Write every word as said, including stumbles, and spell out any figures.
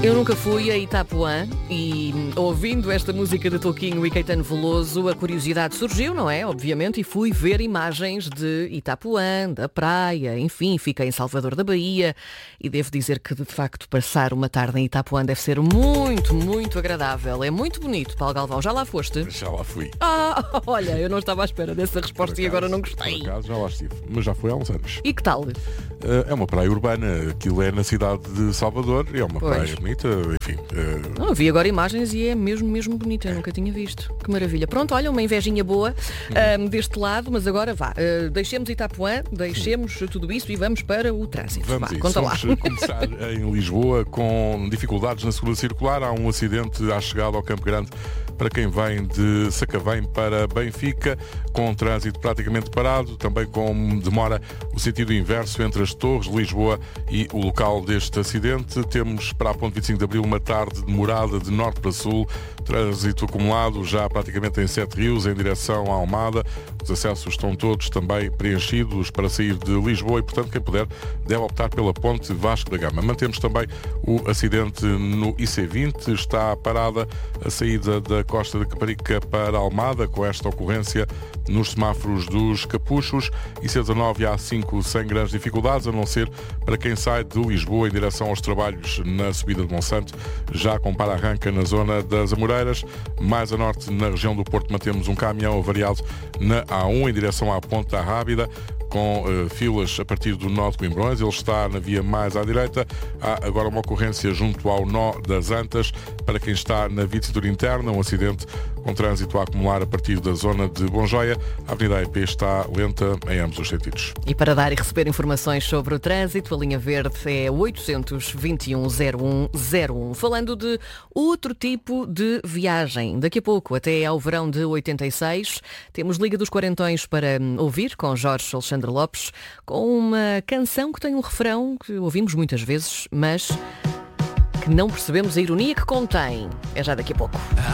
Eu nunca fui a Itapuã e, ouvindo esta música de Toquinho e Caetano Veloso, a curiosidade surgiu, não é? Obviamente, e fui ver imagens de Itapuã, da praia, enfim, fiquei em Salvador da Bahia e devo dizer que, de facto, passar uma tarde em Itapuã deve ser muito, muito agradável. É muito bonito, Paulo Galvão. Já lá foste? Já lá fui. Ah, olha, eu não estava à espera dessa resposta Por e acaso, agora não gostei. Por acaso já lá estive, mas já foi há uns anos. E que tal? Uh, é uma praia urbana, aquilo é na cidade de Salvador, é uma Pois. praia bonita, enfim. Uh, Não, vi agora imagens e é mesmo, mesmo bonita. Eu nunca tinha visto. Que maravilha. Pronto, olha, uma invejinha boa ahm, deste lado, mas agora vá. Uh, deixemos Itapuã, deixemos tudo isso e vamos para o trânsito. Vamos Vá, a isso. conta lá. Vamos começar em Lisboa com dificuldades na segurança circular. Há um acidente à chegada ao Campo Grande para quem vem de Sacavém para Benfica, com o trânsito praticamente parado, também com demora o sentido inverso entre as Torres de Lisboa e o local deste acidente. Temos para a Ponte vinte e cinco de Abril uma tarde demorada de norte para sul, trânsito acumulado já praticamente em Sete Rios, em direção à Almada. Os acessos estão todos também preenchidos para sair de Lisboa e, portanto, quem puder deve optar pela Ponte Vasco da Gama. Mantemos também o acidente no I C vinte, está parada a saída da Costa da Caparica para Almada, com esta ocorrência nos semáforos dos Capuchos. I C dezanove e A cinco sem grandes dificuldades, a não ser para quem sai de Lisboa em direção aos trabalhos na subida de Monsanto, já com para-arranca na zona das Amoreiras. Mais a norte, na região do Porto, mantemos um caminhão avariado na A um em direção à Ponte da Rábida, com uh, filas a partir do nó de Coimbrões. Ele está na via mais à direita. Há agora uma ocorrência junto ao nó das Antas para quem está na via de cintura interna, um acidente com trânsito a acumular a partir da zona de Bonjoia. A Avenida A E P está lenta em ambos os sentidos. E para dar e receber informações sobre o trânsito, a linha verde é oitocentos, vinte e um, zero um zero um. Falando de outro tipo de viagem, daqui a pouco, até ao verão de oitenta e seis, temos Liga dos Quarentões para hum, ouvir, com Jorge Alexandre Lopes, com uma canção que tem um refrão que ouvimos muitas vezes, mas que não percebemos a ironia que contém. É já daqui a pouco.